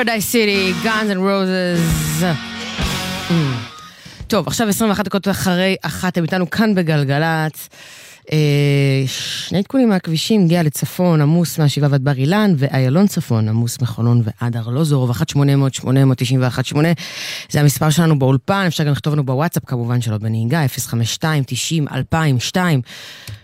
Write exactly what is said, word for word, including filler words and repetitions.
Paradise City, Guns and Roses. טוב, עכשיו עשרים ואחת דקות אחרי אחת, הם איתנו כאן בגלגלץ. שני עדכונים מהכבישים, גאה לצפון, עמוס מהשבעה ועד בר אילן, ואיילון צפון, עמוס מחולון ועד ארלוזורוב, אחת שמונה אפס אפס שמונה תשע אחת שמונה. זה המספר שלנו באולפן, אפשר גם לכתוב לנו בוואטסאפ, כמובן שלא בנהיגה, אפס חמש שתיים תשעים אלפיים ושתיים.